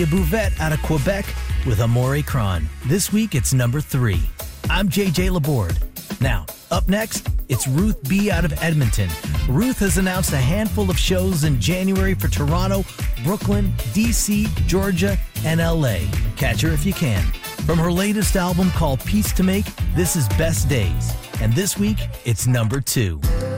Bouvette out of Quebec with Amore Cron. This week, it's number 3. I'm JJ Laborde. Now, up next, it's Ruth B. out of Edmonton. Ruth has announced a handful of shows in January for Toronto, Brooklyn, D.C., Georgia, and L.A. Catch her if you can. From her latest album called Peace to Make, this is Best Days. And this week, it's number 2.